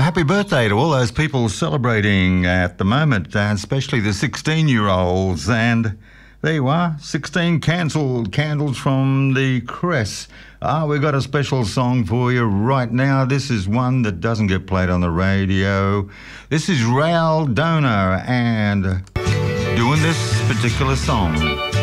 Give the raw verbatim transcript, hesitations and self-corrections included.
happy birthday to all those people celebrating at the moment, uh, especially the sixteen-year-olds. And there you are, sixteen cancelled candles from the Cress. Ah, we've got a special song for you right now. This is one that doesn't get played on the radio. This is Raul Donor and doing this particular song.